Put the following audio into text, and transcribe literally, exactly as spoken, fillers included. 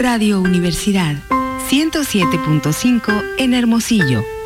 Radio Universidad ciento siete punto cinco en Hermosillo.